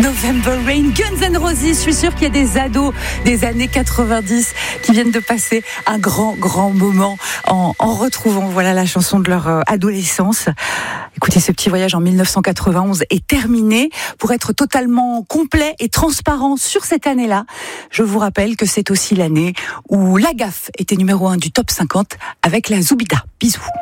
November Rain, Guns N' Roses. Je suis sûre qu'il y a des ados des années 90 qui viennent de passer un grand moment en retrouvant la chanson de leur adolescence. Écoutez, ce petit voyage en 1991 est terminé. Pour être totalement complet et transparent sur cette année-là, je vous rappelle que c'est aussi l'année où La Gaffe était numéro 1 du top 50 avec la Zoubida. Bisous.